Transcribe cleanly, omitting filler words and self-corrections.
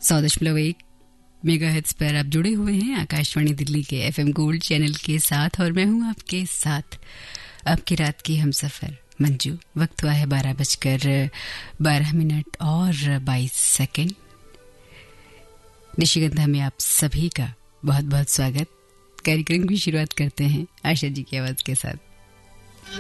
100.1 megahertz पर आप जुड़े हुए हैं आकाशवाणी दिल्ली के एफएम गोल्ड चैनल के साथ और मैं हूं आपके साथ आपकी रात की हमसफर मंजू। वक्त हुआ है 12:12 और 22 निशिगंधा में आप सभी का बहुत बहुत स्वागत। कार्यक्रम की शुरुआत करते हैं आशा जी की आवाज के साथ।